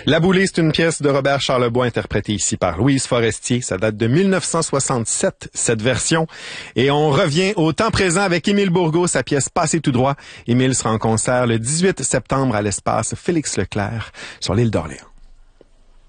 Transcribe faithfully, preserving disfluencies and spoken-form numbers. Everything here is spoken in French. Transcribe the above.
La Boulée, c'est une pièce de Robert Charlebois interprétée ici par Louise Forestier. Ça date de mille neuf cent soixante-sept, cette version. Et on revient au temps présent avec Émile Bourgault, sa pièce Passez tout droit. Émile sera en concert le dix-huit septembre à l'espace Félix Leclerc sur l'île d'Orléans.